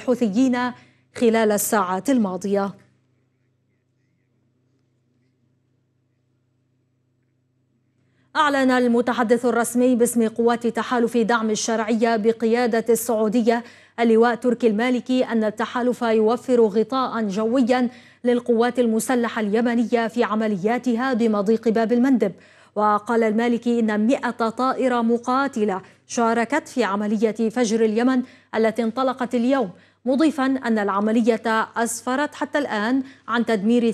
الحوثيين خلال الساعات الماضية. أعلن المتحدث الرسمي باسم قوات تحالف دعم الشرعية بقيادة السعودية اللواء تركي المالكي أن التحالف يوفر غطاء جويا للقوات المسلحة اليمنية في عملياتها بمضيق باب المندب. وقال المالكي إن 100 طائرة مقاتلة شاركت في عملية فجر اليمن التي انطلقت اليوم، مضيفا أن العملية أسفرت حتى الآن عن تدمير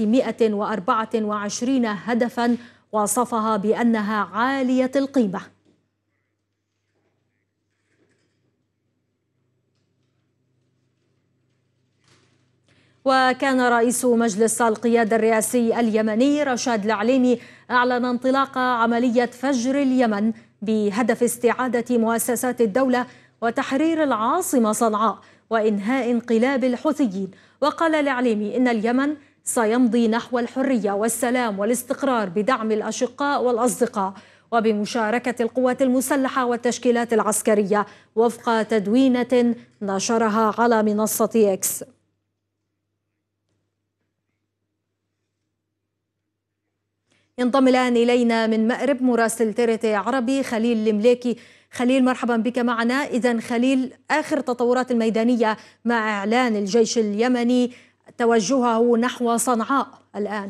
324 هدفا، وصفها بأنها عالية القيمة. وكان رئيس مجلس القيادة الرئاسي اليمني رشاد العليمي أعلن انطلاق عملية فجر اليمن بهدف استعادة مؤسسات الدولة وتحرير العاصمة صنعاء وإنهاء انقلاب الحوثيين. وقال العليمي إن اليمن سيمضي نحو الحرية والسلام والاستقرار بدعم الأشقاء والأصدقاء وبمشاركة القوات المسلحة والتشكيلات العسكرية وفق تدوينة نشرها على منصة إكس. ينضم الآن إلينا من مأرب مراسل TRT عربي خليل المليكي. خليل، مرحبا بك معنا. إذن خليل، آخر تطورات الميدانية مع إعلان الجيش اليمني توجهه نحو صنعاء الآن.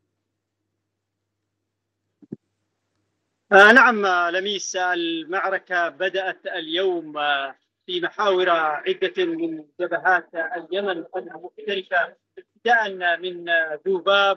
نعم لميس، المعركة بدأت اليوم في محاور عدة من جبهات اليمن المختلفة، ابتداء من ذوباب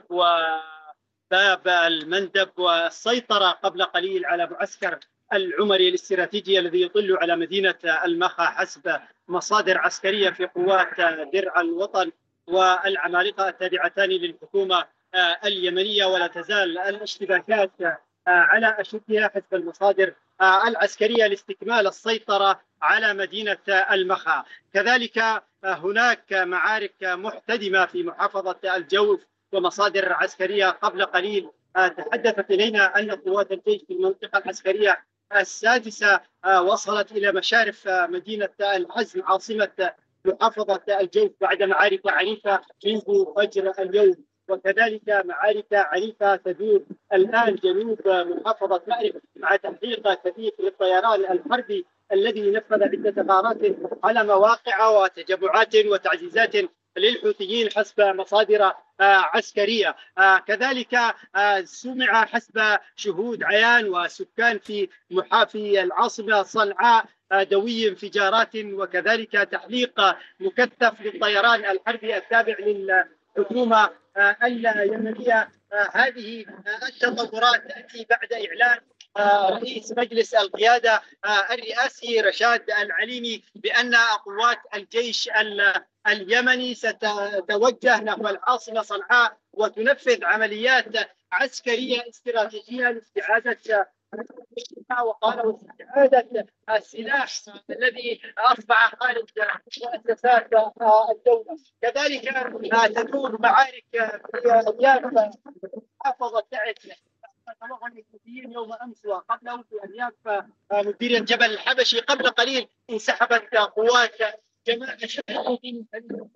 وباب المندب، والسيطرة قبل قليل على معسكر العمري الاستراتيجي الذي يطل على مدينة المخا حسب مصادر عسكرية في قوات درع الوطن والعمالقة التابعتان للحكومة اليمنية. ولا تزال الاشتباكات على أشدها حسب المصادر العسكرية لاستكمال السيطرة على مدينة المخا. كذلك هناك معارك محتدمة في محافظة الجوف، ومصادر عسكرية قبل قليل تحدثت إلينا أن قوات الجيش في المنطقة العسكرية السادسة وصلت إلى مشارف مدينة الحزم عاصمة محافظة الجوف بعد معارك عنيفة منذ فجر اليوم. وكذلك معارك عنيفة تدور الآن جنوب محافظة مأرب مع تحقيق كثيف للطيران الحربي الذي نفذ عدة غارات على مواقع وتجمعات وتعزيزات للحوثيين حسب مصادر عسكرية. كذلك سمع حسب شهود عيان وسكان في العاصمة صنعاء دوي انفجارات وكذلك تحليق مكثف للطيران الحربي التابع للحكومة اليمنية. هذه التطورات تأتي بعد إعلان رئيس مجلس القيادة الرئاسي رشاد العليمي بأن قوات الجيش اليمني ستتوجه نحو العاصمة صنعاء وتنفذ عمليات عسكرية استراتيجية لاستعادة، وقال واستعادة السلاح الذي أصبح خارج مؤسسات الدولة. كذلك تدور معارك في ألياف محافظة تعز توغل الحوثيين يوم أمس وقبله في ألياف مديرية جبل الحبشي. قبل قليل انسحبت قوات جماعة الحوثيين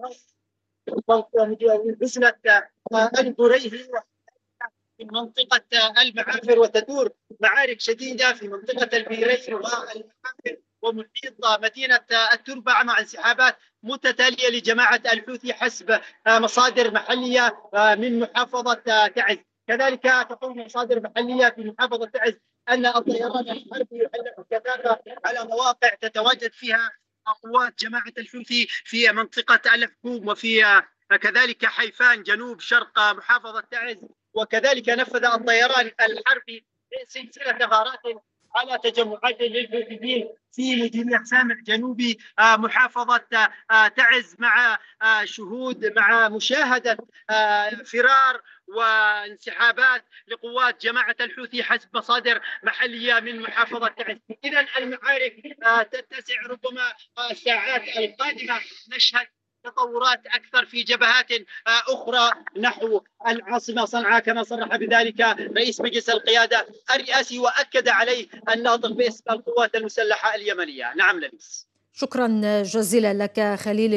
من حزنة البريهي في منطقة المعافر، وتدور معارك شديدة في منطقة البيرير والمعافر ومحيط مدينة التربع مع انسحابات متتالية لجماعة الحوثي حسب مصادر محلية من محافظة تعز. كذلك تقول مصادر محلية في محافظة تعز أن الطيران الحربي يحلق كثافة على مواقع تتواجد فيها قوات جماعة الحوثي في منطقة الحكوم وفي كذلك حيفان جنوب شرق محافظة تعز. وكذلك نفذ الطيران الحربي سلسلة غارات على تجمعات للحوثيين في مدينة سامع جنوبي محافظة تعز مع مشاهدة فرار وانسحابات لقوات جماعة الحوثي حسب مصادر محلية من محافظة تعز. إذن المعارك تتسع، ربما الساعات القادمة نشهد تطورات أكثر في جبهات أخرى نحو العاصمة صنعاء، كما صرح بذلك رئيس مجلس القيادة الرئاسي وأكد عليه الناطق باسم القوات المسلحة اليمنية. نعم لميس. شكرا جزيلا لك خليل.